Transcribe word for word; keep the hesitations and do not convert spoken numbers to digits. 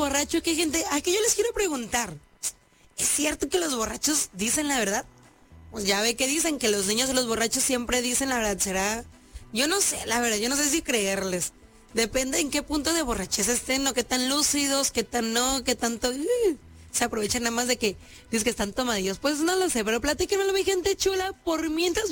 borracho, que gente, aquí yo les quiero preguntar, ¿es cierto que los borrachos dicen la verdad? Pues ya ve que dicen que los niños y los borrachos siempre dicen la verdad, ¿será? Yo no sé, la verdad, yo no sé si creerles. Depende en qué punto de borrachez estén, o qué tan lúcidos, qué tan no, qué tanto... Uh, se aprovechan nada más de que, dices que están tomadillos. Pues no lo sé, pero platíquenmelo, mi gente chula, por mientras...